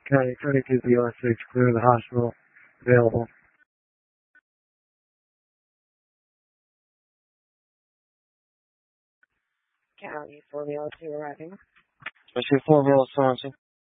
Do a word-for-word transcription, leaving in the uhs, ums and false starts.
County, twenty-two B one six, clear the hospital, available. County, four B one two arriving. I see four B one two.